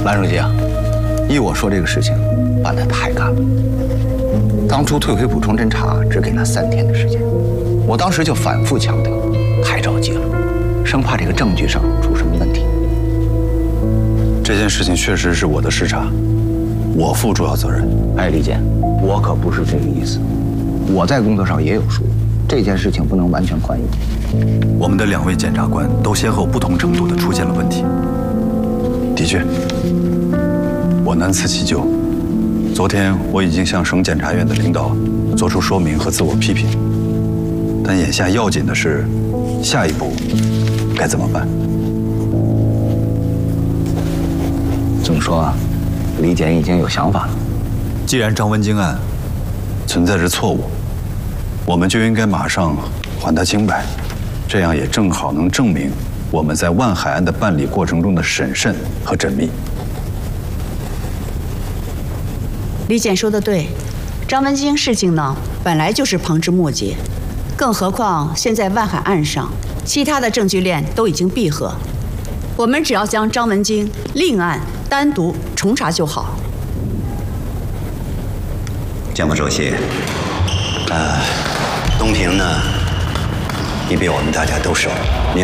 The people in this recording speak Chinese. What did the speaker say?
蓝书记啊，依我说，这个事情办得太赶了。当初退回补充侦查只给他3天的时间，我当时就反复强调，太着急了，生怕这个证据上出什么问题。 这件事情确实是我的失察，我负主要责任。 哎，李健，我可不是这个意思，我在工作上也有疏忽，这件事情不能完全怪你。 我们的2位检察官都先后不同程度地出现了问题。的确，我难辞其咎。昨天我已经向省检察院的领导做出说明和自我批评，但眼下要紧的是，下一步该怎么办？ 这么说啊，李检已经有想法了。 既然张文京案存在着错误，我们就应该马上还他清白，这样也正好能证明我们在万海案的办理过程中的审慎和缜密。 李检说的对，张文京事情呢本来就是旁枝末节，更何况现在万海案上其他的证据链都已经闭合，我们只要将张文京另案单独重查就好。 江副主席，东平呢，你比我们大家都熟，你